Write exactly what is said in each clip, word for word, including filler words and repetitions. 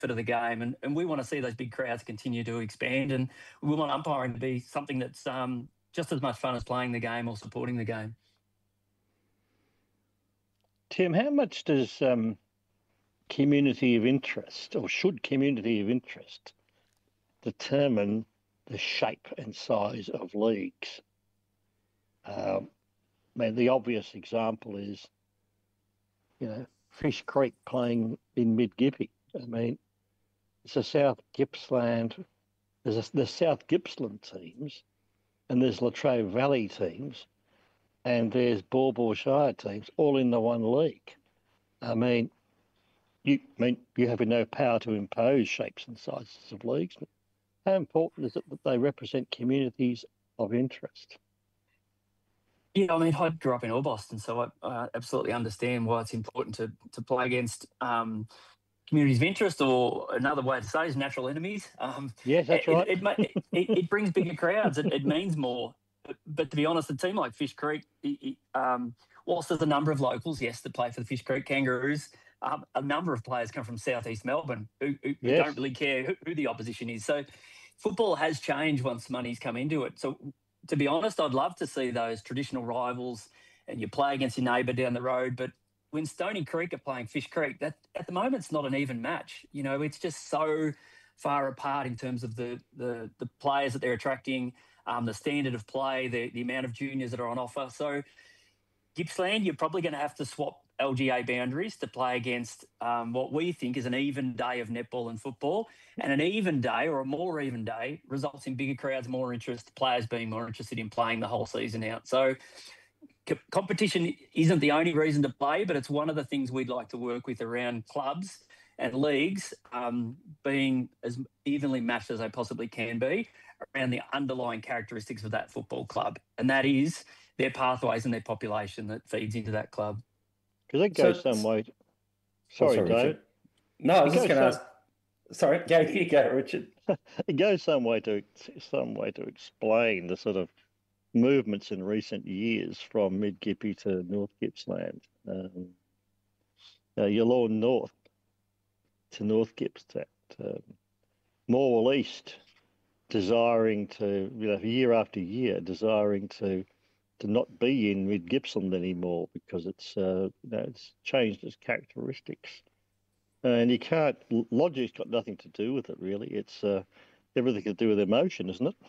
of the game, and, and we want to see those big crowds continue to expand, and we want umpiring to be something that's um, just as much fun as playing the game or supporting the game. Tim, how much does um, community of interest, or should community of interest, determine the shape and size of leagues? Um, I mean, the obvious example is, you know, Fish Creek playing in Mid-Gippy. I mean, it's a South Gippsland, there's a, the South Gippsland teams, and there's Latrobe Valley teams, and there's Baw Baw Shire teams, all in the one league. I mean, you I mean you have no power to impose shapes and sizes of leagues, but how important is it that they represent communities of interest? Yeah, I mean, I grew up in Orbost, so I uh, absolutely understand why it's important to to play against um, communities of interest, or another way to say is natural enemies. Um, yes, that's it, right. It, it, it, it brings bigger crowds. It, it means more. But, but to be honest, a team like Fish Creek, it, it, um, whilst there's a number of locals, yes, that play for the Fish Creek Kangaroos, um, a number of players come from southeast Melbourne who, who, yes. who don't really care who, who the opposition is. So football has changed once money's come into it. So to be honest, I'd love to see those traditional rivals and you play against your neighbour down the road. But when Stony Creek are playing Fish Creek, that at the moment it's not an even match. You know, it's just so far apart in terms of the the, the players that they're attracting, um, the standard of play, the, the amount of juniors that are on offer. So Gippsland, you're probably going to have to swap L G A boundaries to play against um, what we think is an even day of netball and football. And an even day, or a more even day, results in bigger crowds, more interest, players being more interested in playing the whole season out. So co- competition isn't the only reason to play, but it's one of the things we'd like to work with around clubs and leagues um, being as evenly matched as they possibly can be around the underlying characteristics of that football club. And that is their pathways and their population that feeds into that club. Because it goes So- some way. Oh, Sorry, sorry, David. Richard. No, I was It just goes going to some- ask. Sorry, go, you go, Richard. It goes some way to some way to explain the sort of movements in recent years from Mid Gippy to North Gippsland. Um, uh, your Lawn North to North Gippsland, um, Morwell East, desiring to, you know, year after year, desiring to to not be in Mid Gippsland anymore because it's uh, you know, it's changed its characteristics. And you can't, logic's got nothing to do with it, really. It's uh, everything to do with emotion, isn't it?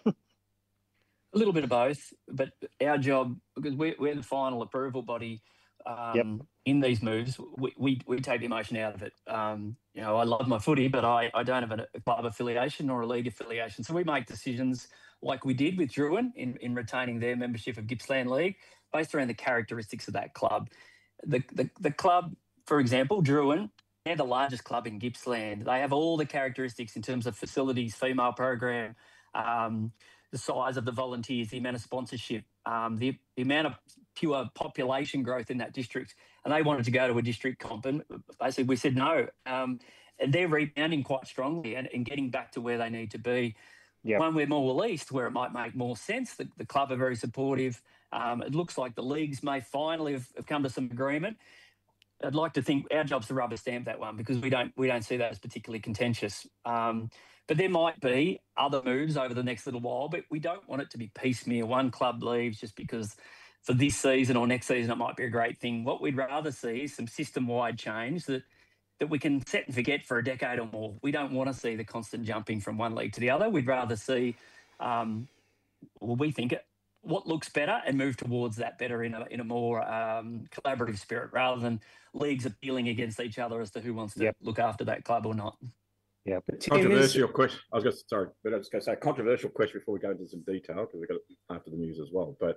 A little bit of both, but our job, because we're, we're the final approval body um, Yep. in these moves, we, we, we take the emotion out of it. Um, you know, I love my footy, but I, I don't have a, a club affiliation or a league affiliation. So we make decisions like we did with Druin in, in retaining their membership of Gippsland League based around the characteristics of that club. The, the, the club, for example, Druin, they're the largest club in Gippsland. They have all the characteristics in terms of facilities, female program, um, the size of the volunteers, the amount of sponsorship, um, the, the amount of pure population growth in that district. And they wanted to go to a district comp, and basically we said no. Um, and they're rebounding quite strongly and, and getting back to where they need to be. Yep. One where Morwell East, where it might make more sense. The, the club are very supportive. Um, it looks like the leagues may finally have, have come to some agreement. I'd like to think our job's to rubber stamp that one because we don't we don't see that as particularly contentious. Um, but there might be other moves over the next little while, but we don't want it to be piecemeal. One club leaves just because for this season or next season it might be a great thing. What we'd rather see is some system-wide change that that we can set and forget for a decade or more. We don't want to see the constant jumping from one league to the other. We'd rather see, um, well, we think it, what looks better and move towards that better in a in a more um, collaborative spirit rather than leagues appealing against each other as to who wants to Yep. look after that club or not. Yeah. Controversial question. I was going to sorry, but I was going to say controversial question before we go into some detail because we've got it after the news as well. But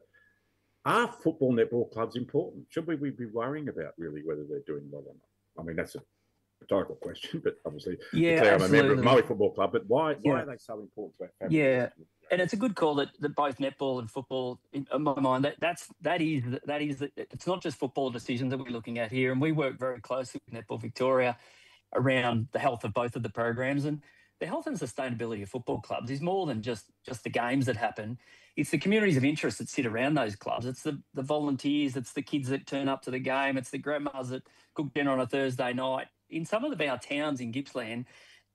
are football netball clubs important? Should we, we be worrying about really whether they're doing well or not? I mean, that's a rhetorical question, but obviously, Yeah, declare I'm a member of absolutely. Moe Football Club. But why why Yeah. are they so important to our family? Yeah. And it's a good call that, that both netball and football, in, in my mind, that that's that is that is it's not just football decisions that we're looking at here, and we work very closely with Netball Victoria around the health of both of the programs. And the health and sustainability of football clubs is more than just just the games that happen. It's the communities of interest that sit around those clubs. It's the the volunteers. It's the kids that turn up to the game. It's the grandmas that cook dinner on a Thursday night. In some of our towns in Gippsland,